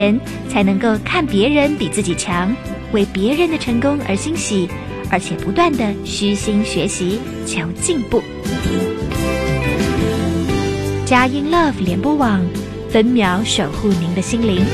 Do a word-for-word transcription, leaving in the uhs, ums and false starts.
人才能够看别人比自己强，为别人的成功而欣喜，而且不断地虚心学习，求进步。佳音 Love 联播网，分秒守护您的心灵。